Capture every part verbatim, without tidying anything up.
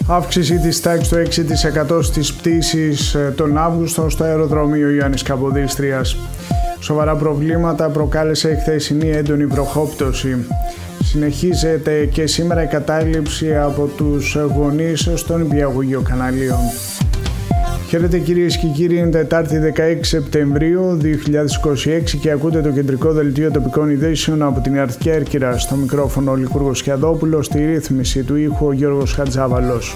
Αύξηση της τάξης του έξι τοις εκατό στις πτήσεις τον Αύγουστο στο αεροδρόμιο Ιωάννης Καποδίστριας. Σοβαρά προβλήματα προκάλεσε η χθεσινή έντονη βροχόπτωση. Συνεχίζεται και σήμερα η κατάληψη από τους γονείς στον νηπιαγωγείο Καναλίων. Χαίρετε κυρίες και κύριοι, είναι Τετάρτη δεκαέξι Σεπτεμβρίου δύο χιλιάδες είκοσι έξι και ακούτε το κεντρικό δελτίο τοπικών ειδήσεων από την ΕΡΤ Κέρκυρα. Στο μικρόφωνο ο Λικούργος Χιαδόπουλος, στη ρύθμιση του ήχου ο Γιώργος Χατζάβαλος.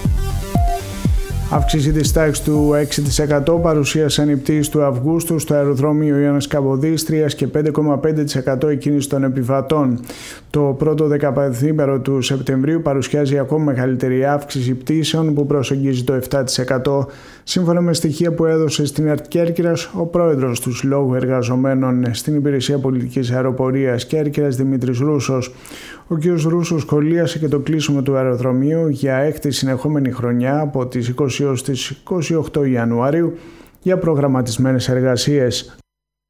Αύξηση της τάξης του έξι τοις εκατό παρουσίασαν οι πτήσεις του Αυγούστου στο αεροδρόμιο Ιωάννης Καποδίστριας και πέντε κόμμα πέντε τοις εκατό η κίνηση των επιβατών. Το πρώτο δεκαπενθήμερο του Σεπτεμβρίου παρουσιάζει ακόμα μεγαλύτερη αύξηση πτήσεων που προσεγγίζει το επτά τοις εκατό, σύμφωνα με στοιχεία που έδωσε στην ΕΡΤ Κέρκυρας ο πρόεδρος του Συλλόγου Εργαζομένων στην Υπηρεσία Πολιτικής Αεροπορίας Κέρκυρας, Δημήτρης Ρούσος. Ο κ. Ρούσος σχολίασε και το κλείσιμο του αεροδρομίου για έκτη συνεχόμενη χρονιά από τις είκοσι έως τις είκοσι οκτώ Ιανουαρίου για προγραμματισμένες εργασίες.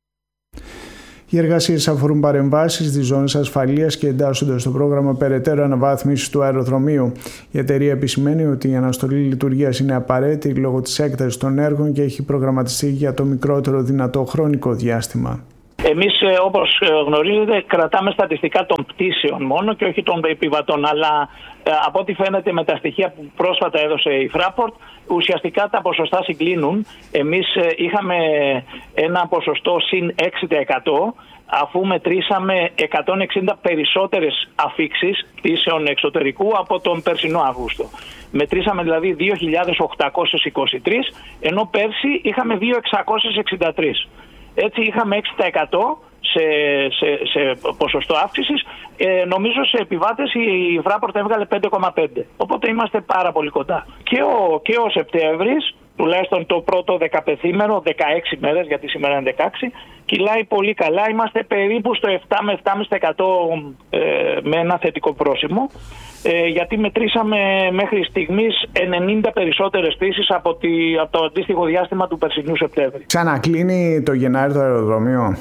Οι εργασίες αφορούν παρεμβάσεις στις ζώνες ασφαλείας και εντάσσονται στο πρόγραμμα περαιτέρω αναβάθμισης του αεροδρομίου. Η εταιρεία επισημαίνει ότι η αναστολή λειτουργίας είναι απαραίτητη λόγω της έκτασης των έργων και έχει προγραμματιστεί για το μικρότερο δυνατό χρονικό διάστημα. Εμείς, όπως γνωρίζετε, κρατάμε στατιστικά των πτήσεων μόνο και όχι των επιβατών, αλλά από ό,τι φαίνεται με τα στοιχεία που πρόσφατα έδωσε η Fraport, ουσιαστικά τα ποσοστά συγκλίνουν. Εμείς είχαμε ένα ποσοστό συν έξι τοις εκατό, αφού μετρήσαμε εκατόν εξήντα περισσότερες αφήξεις πτήσεων εξωτερικού από τον περσινό Αύγουστο. Μετρήσαμε δηλαδή δύο χιλιάδες οκτακόσιες είκοσι τρεις, ενώ πέρσι είχαμε δύο χιλιάδες εξακόσιες εξήντα τρεις. Έτσι είχαμε έξι τοις εκατό σε, σε, σε ποσοστό αύξησης. Ε, νομίζω σε επιβάτες η Fraport έβγαλε πέντε κόμμα πέντε. Οπότε είμαστε πάρα πολύ κοντά. Και ο, και ο Σεπτέμβρης, τουλάχιστον το πρώτο δεκαπενθήμερο, δεκαέξι μέρες, γιατί σήμερα είναι δεκαέξι, κυλάει πολύ καλά. Είμαστε περίπου στο επτά με επτά κόμμα πέντε τοις εκατό ε, με ένα θετικό πρόσημο. Ε, γιατί μετρήσαμε μέχρι στιγμής ενενήντα περισσότερες πτήσεις από, τη, από το αντίστοιχο διάστημα του περσινού Σεπτέμβρη. Ξανακλίνει το Γενάρη το αεροδρόμιο?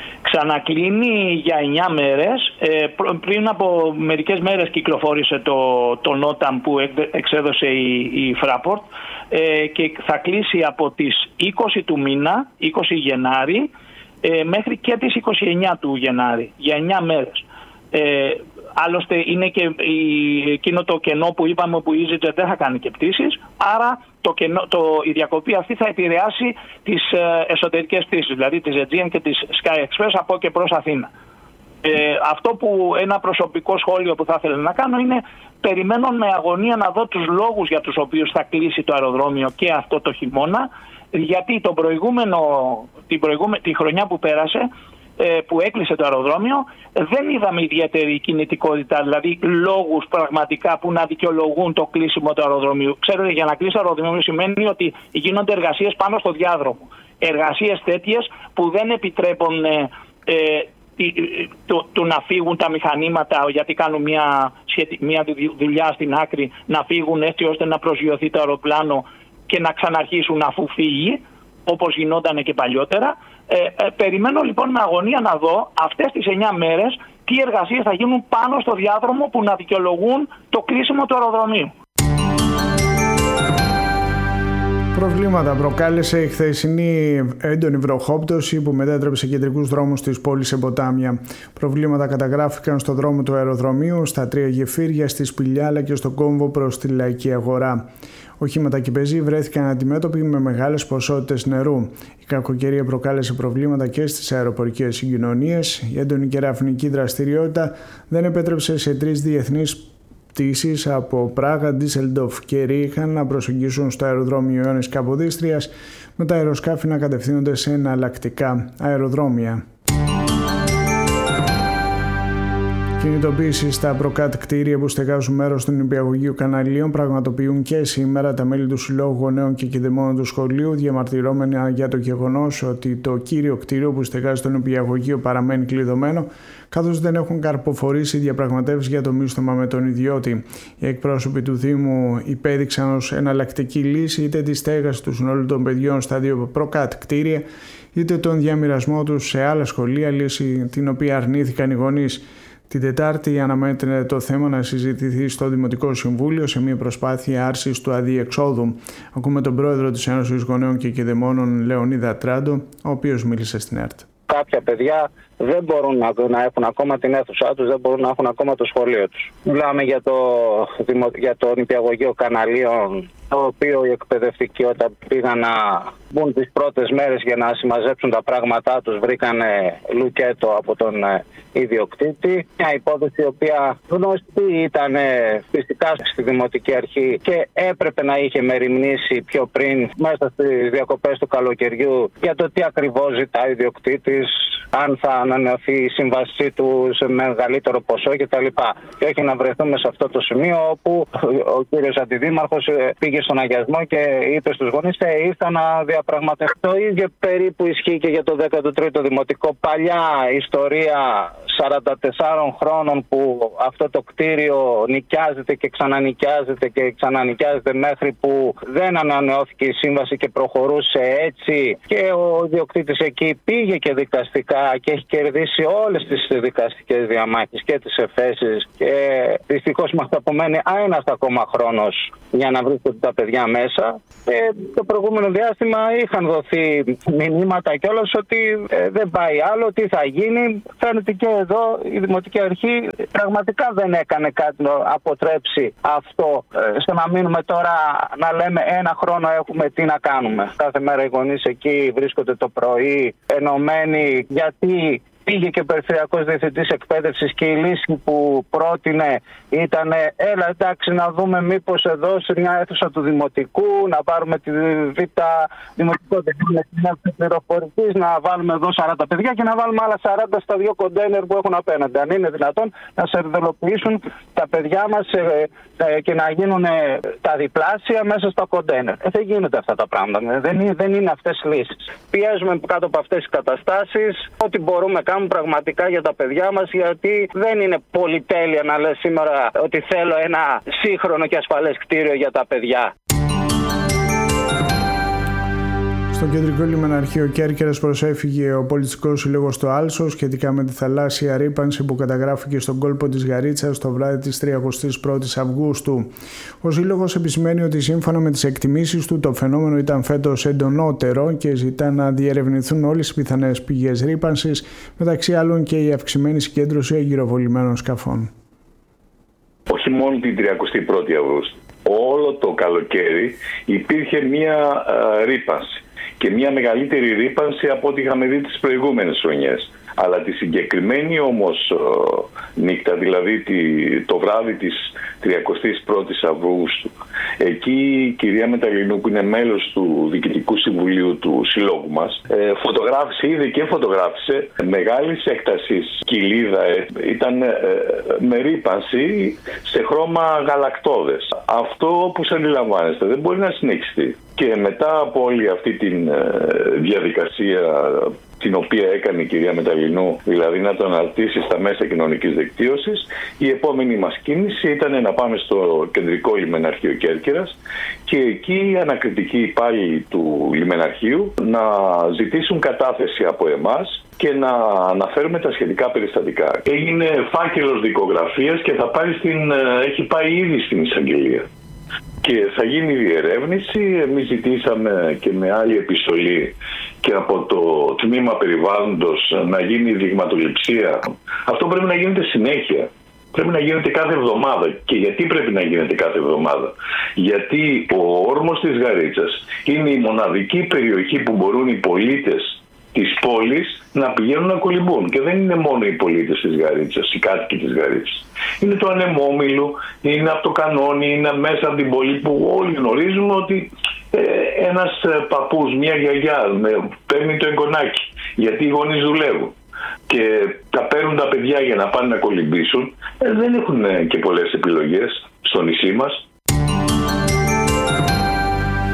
Ξανακλίνει για εννιά μέρες. Ε, πριν από μερικές μέρες κυκλοφόρησε το, το NOTAM που εξέδωσε η, η Fraport ε, και θα κλείσει από τις είκοσι του μήνα, είκοσι Γενάρη, ε, μέχρι και τις είκοσι εννιά του Γενάρη, για εννιά μέρες. Ε, Άλλωστε είναι και η, εκείνο το κενό που είπαμε που η EasyJet δεν θα κάνει και πτήσεις, άρα το κενό, το, η διακοπή αυτή θα επηρεάσει τις ε, εσωτερικές πτήσεις, δηλαδή της Aegean και της Sky Express από και προς Αθήνα. Ε, αυτό που ένα προσωπικό σχόλιο που θα ήθελα να κάνω είναι περιμένω με αγωνία να δω τους λόγους για τους οποίους θα κλείσει το αεροδρόμιο και αυτό το χειμώνα, γιατί το προηγούμενο, την προηγούμε, τη χρονιά που πέρασε, που έκλεισε το αεροδρόμιο, δεν είδαμε ιδιαίτερη κινητικότητα, δηλαδή λόγους πραγματικά που να δικαιολογούν το κλείσιμο του αεροδρομίου. Ξέρετε, για να κλείσει το αεροδρόμιο σημαίνει ότι γίνονται εργασίες πάνω στο διάδρομο. Εργασίες τέτοιες που δεν επιτρέπουν ε, ε, το, το να φύγουν τα μηχανήματα, γιατί κάνουν μια, μια δουλειά στην άκρη, να φύγουν έτσι ώστε να προσγειωθεί το αεροπλάνο και να ξαναρχίσουν αφού φύγει, όπως γινόταν και παλιότερα. Ε, ε, περιμένω λοιπόν με αγωνία να δω αυτές τις εννιά μέρες τι εργασίες θα γίνουν πάνω στο διάδρομο που να δικαιολογούν το κλείσιμο του αεροδρομίου. Προβλήματα προκάλεσε η χθεσινή έντονη βροχόπτωση που μετέτρεψε κεντρικούς δρόμους της πόλης σε ποτάμια. Προβλήματα καταγράφηκαν στο δρόμο του αεροδρομίου, στα τρία γεφύρια, στη Σπηλιά αλλά και στο κόμβο προς τη Λαϊκή Αγορά. Οχήματα και πεζοί βρέθηκαν αντιμέτωποι με μεγάλες ποσότητες νερού. Η κακοκαιρία προκάλεσε προβλήματα και στις αεροπορικές συγκοινωνίες. Η έντονη κεραυνική δραστηριότητα δεν επέτρεψε σε τρεις διεθνείς πτήσεις από Πράγα, Ντίσελντοφ και Ρίχαν να προσεγγίσουν στο αεροδρόμιο Ιωάννης Καποδίστριας, με τα αεροσκάφη να κατευθύνονται σε εναλλακτικά αεροδρόμια. Κινητοποίηση στα προκάτ κτίρια που στεγάζουν μέρος του νηπιαγωγείου Καναλίων πραγματοποιούν και σήμερα τα μέλη του Συλλόγου Γονέων και Κηδεμόνων του Σχολείου, διαμαρτυρόμενα για το γεγονός ότι το κύριο κτίριο που στεγάζει το νηπιαγωγείο παραμένει κλειδωμένο, καθώς δεν έχουν καρποφορήσει διαπραγματεύσεις για το μίσθωμα με τον ιδιώτη. Οι εκπρόσωποι του Δήμου υπέδειξαν ως εναλλακτική λύση είτε τη στέγαση του συνόλου των παιδιών στα δύο προκάτ κτίρια, είτε τον διαμοιρασμό τους σε άλλα σχολεία, λύση την οποία αρνήθηκαν οι γονείς. Την Τετάρτη αναμένεται το θέμα να συζητηθεί στο Δημοτικό Συμβούλιο σε μια προσπάθεια άρσης του αδιεξόδου. Ακούμε τον πρόεδρο της Ένωσης Γονέων και Κηδεμόνων, Λεωνίδα Τράντο, ο οποίος μίλησε στην ΕΡΤ. Κάποια παιδιά δεν μπορούν να, να έχουν ακόμα την αίθουσά τους, δεν μπορούν να έχουν ακόμα το σχολείο τους. Μιλάμε για το, για το νηπιαγωγείο Καναλίων, το οποίο οι εκπαιδευτικοί όταν πήγαν να μπουν τις πρώτες μέρες για να συμμαζέψουν τα πράγματά τους βρήκανε λουκέτο από τον ιδιοκτήτη. Μια υπόθεση η οποία γνωστή ήταν φυσικά στη Δημοτική Αρχή και έπρεπε να είχε μεριμνήσει πιο πριν μέσα στις διακοπές του καλοκαιριού για το τι ακριβώς ζητάει ο ιδιοκτήτης, αν θα ανανεωθεί η σύμβασή του σε μεγαλύτερο ποσό κτλ. Και όχι να βρεθούμε σε αυτό το σημείο όπου ο κύριος Αντιδήμαρχος πήγε στον αγιασμό και είπε στους γονείς ε, ήρθα να διαπραγματευτώ. Το ίδιο περίπου ισχύει και για το δέκατο τρίτο Δημοτικό. Παλιά ιστορία σαράντα τεσσάρων χρόνων που αυτό το κτίριο νοικιάζεται και ξανανοικιάζεται και ξανανοικιάζεται μέχρι που δεν ανανεώθηκε η σύμβαση και προχωρούσε έτσι. Και ο ιδιοκτήτης εκεί πήγε και δικαστικά και έχει κερδίσει όλες τις δικαστικές διαμάχες και τις εφέσεις. Και δυστυχώς μας απομένει ένας ακόμα χρόνος για να βρίσκονται τα παιδιά μέσα. Και το προηγούμενο διάστημα είχαν δοθεί μηνύματα κιόλας ότι ε, δεν πάει άλλο, τι θα γίνει. Φαίνεται και εδώ η Δημοτική Αρχή πραγματικά δεν έκανε κάτι να αποτρέψει αυτό. Ε, στο να μείνουμε τώρα να λέμε ένα χρόνο έχουμε τι να κάνουμε. Κάθε μέρα οι γονείς εκεί βρίσκονται το πρωί ενωμένοι γιατί πήγε και ο Περιφερειακός Διευθυντής Εκπαίδευσης και η λύση που πρότεινε ήταν έλα εντάξει να δούμε μήπως εδώ σε μια αίθουσα του Δημοτικού να πάρουμε τη Β' Δημοτικό Τεχνείο Πληροφορικής, να βάλουμε εδώ σαράντα παιδιά και να βάλουμε άλλα σαράντα στα δύο κοντέινερ που έχουν απέναντι. Αν είναι δυνατόν να σερβελοποιήσουν τα παιδιά μας ε, ε, και να γίνουν ε, τα διπλάσια μέσα στα κοντέινερ. Ε, δεν γίνονται αυτά τα πράγματα. Δεν είναι, δεν είναι αυτές οι λύσεις. Πιέζουμε κάτω από αυτές τις καταστάσεις ό,τι μπορούμε κάνουμε πραγματικά για τα παιδιά μας, γιατί δεν είναι πολυτέλεια να λες σήμερα ότι θέλω ένα σύγχρονο και ασφαλές κτίριο για τα παιδιά. Στο Κεντρικό Λιμεναρχείο Κέρκυρας προσέφυγε ο Πολιτιστικός Σύλλογος στο Άλσο σχετικά με τη θαλάσσια ρύπανση που καταγράφηκε στον κόλπο της Γαρίτσας το βράδυ της τριαντάης πρώτης Αυγούστου. Ο Σύλλογος επισημαίνει ότι σύμφωνα με τις εκτιμήσεις του το φαινόμενο ήταν φέτος εντονότερο και ζητά να διερευνηθούν όλες οι πιθανές πηγές ρύπανσης, μεταξύ άλλων και η αυξημένη συγκέντρωση αγγυροβολημένων σκαφών. Όχι μόνο την τριαντάτη πρώτη Αυγούστου. Όλο το καλοκαίρι υπήρχε μία α, ρύπανση. Και μια μεγαλύτερη ρύπανση από ό,τι είχαμε δει τις προηγούμενες χρονιές. Αλλά τη συγκεκριμένη όμως ε, νύχτα, δηλαδή τη, το βράδυ της τριαντάς πρώτης Αυγούστου, εκεί η κυρία Μεταλλινού που είναι μέλος του Διοικητικού Συμβουλίου του Συλλόγου μας, ε, φωτογράφησε, είδε και φωτογράφησε μεγάλης έκτασης κοιλίδα, ε, ήταν ε, με ρύπανση σε χρώμα γαλακτώδες. Αυτό που σας αντιλαμβάνεστε δεν μπορεί να συνεχιστεί. Και μετά από όλη αυτή τη ε, διαδικασία την οποία έκανε η κυρία Μεταλλινού, δηλαδή να το αναρτήσει στα μέσα κοινωνικής δικτύωσης, η επόμενη μας κίνηση ήταν να πάμε στο Κεντρικό Λιμεναρχείο Κέρκυρας και εκεί οι ανακριτικοί υπάλληλοι του Λιμεναρχείου να ζητήσουν κατάθεση από εμάς και να αναφέρουμε τα σχετικά περιστατικά. Έγινε φάκελος δικογραφίας και θα πάρει στην, έχει πάει ήδη στην εισαγγελία. Και θα γίνει διερεύνηση. Εμείς ζητήσαμε και με άλλη επιστολή και από το τμήμα περιβάλλοντος να γίνει δειγματοληψία. Αυτό πρέπει να γίνεται συνέχεια. Πρέπει να γίνεται κάθε εβδομάδα. Και γιατί πρέπει να γίνεται κάθε εβδομάδα? Γιατί ο όρμος της Γαρίτσας είναι η μοναδική περιοχή που μπορούν οι πολίτες της πόλης να πηγαίνουν να κολυμπούν. Και δεν είναι μόνο οι πολίτες της Γαρίτσας, οι κάτοικοι της Γαρίτσας. Είναι το Ανεμόμυλο, είναι από το Κανόνι, είναι μέσα από την πόλη που όλοι γνωρίζουμε ότι ε, ένας παππούς, μια γιαγιά με, παίρνει το εγγονάκι γιατί οι γονείς δουλεύουν και τα παίρνουν τα παιδιά για να πάνε να κολυμπήσουν. Ε, δεν έχουν και πολλές επιλογές στο νησί μας.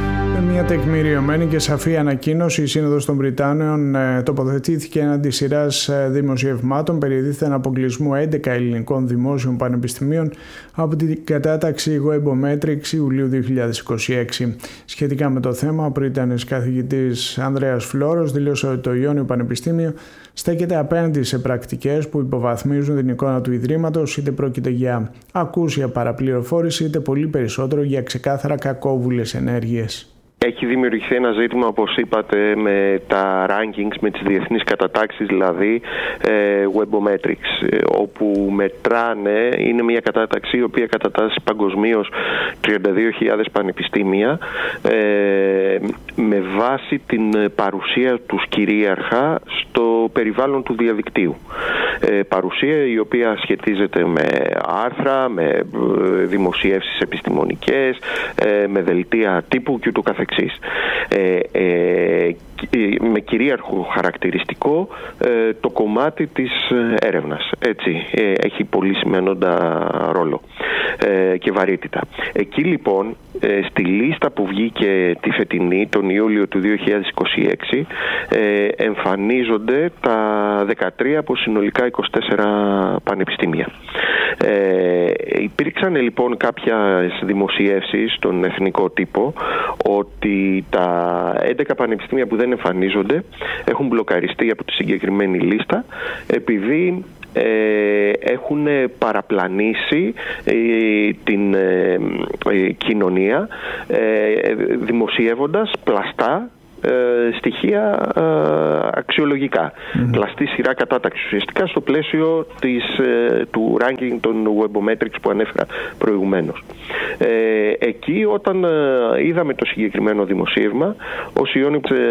μια τεκμηριωμένη και σαφή ανακοίνωση. Η Σύνοδος των Βρυτάνεων ε, τοποθετήθηκε έναντι σειράς ε, δημοσιευμάτων περί δίθεν αποκλεισμού έντεκα ελληνικών δημόσιων πανεπιστημίων από την κατάταξη Webometrics Ιουλίου δύο χιλιάδες είκοσι έξι. Σχετικά με το θέμα, ο πρίτανης καθηγητής Ανδρέας Φλόρος δήλωσε ότι το Ιόνιο Πανεπιστήμιο στέκεται απέναντι σε πρακτικές που υποβαθμίζουν την εικόνα του Ιδρύματος, είτε πρόκειται για ακούσια παραπληροφόρηση, είτε πολύ περισσότερο για ξεκάθαρα κακόβουλες ενέργειες. Έχει δημιουργηθεί ένα ζήτημα, όπως είπατε, με τα rankings, με τις διεθνείς κατατάξεις, δηλαδή ε, Webometrics, ε, όπου μετράνε, είναι μια κατάταξη η οποία κατατάσσει παγκοσμίως τριάντα δύο χιλιάδες πανεπιστήμια ε, με βάση την παρουσία τους κυρίαρχα στο περιβάλλον του διαδικτύου. Ε, παρουσία η οποία σχετίζεται με άρθρα, με ε, δημοσιεύσεις επιστημονικές, ε, με δελτία τύπου και ούτω καθεξής. Ε, ε, με κυρίαρχο χαρακτηριστικό ε, το κομμάτι της έρευνας. Έτσι, ε, έχει πολύ σημαίνοντα ρόλο ε, και βαρύτητα. Εκεί λοιπόν, ε, στη λίστα που βγήκε τη φετινή, τον Ιούλιο του δύο χιλιάδες είκοσι έξι, ε, εμφανίζονται τα δεκατρία από συνολικά είκοσι τέσσερα πανεπιστήμια. Ε, υπήρξαν λοιπόν κάποιες δημοσιεύσεις στον εθνικό τύπο ότι τα έντεκα πανεπιστήμια που δεν εμφανίζονται έχουν μπλοκαριστεί από τη συγκεκριμένη λίστα επειδή ε, έχουν παραπλανήσει ε, την ε, ε, κοινωνία ε, δημοσιεύοντας πλαστά Ε, στοιχεία ε, αξιολογικά. Mm-hmm. Πλαστή σειρά κατάταξη ουσιαστικά στο πλαίσιο της, ε, του ranking των Webometrics που ανέφερα προηγουμένως. Ε, εκεί όταν ε, είδαμε το συγκεκριμένο δημοσίευμα, ο Ιόνιος